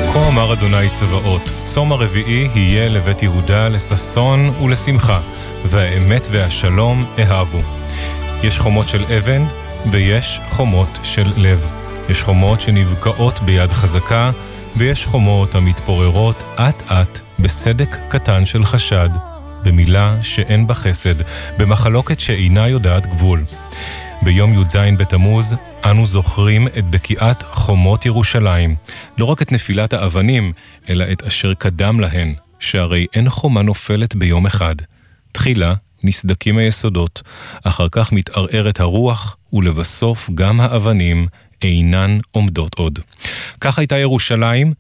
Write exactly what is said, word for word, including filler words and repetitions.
כה אמר אדוני צבאות, צום הרביעי יהיה לבית יהודה לששון ולשמחה, והאמת והשלום אהבו. יש חומות של אבן ויש חומות של לב. יש חומות שנבקעות ביד חזקה, ויש חומות המתפוררות אט אט בסדק קטן של חשד, במילה שאין בה חסד, במחלוקת שאינה יודעת גבול. ביום י"ז בתמוז אנו זוכרים את בקיעת חומות ירושלים, לא רק את נפילת האבנים, אלא את אשר קדם להן, שהרי אין חומה נופלת ביום אחד. תחילה נסדקים היסודות, אחר כך מתערערת הרוח, ולבסוף גם האבנים אינן עומדות עוד. כך הייתה ירושלים